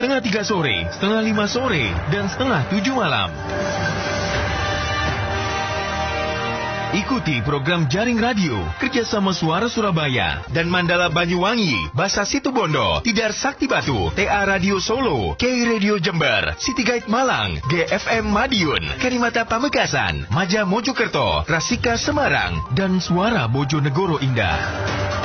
setengah 3 sore, setengah 5 sore, dan setengah 7 malam. Ikuti program Jaring Radio kerjasama Suara Surabaya dan Mandala Banyuwangi, Basa Situbondo, Tidar Sakti Batu, TA Radio Solo, K Radio Jember, City Guide Malang, GFM Madiun, Karimata Pamekasan, Maja Mojokerto, Rasika Semarang, dan Suara Bojonegoro Indah.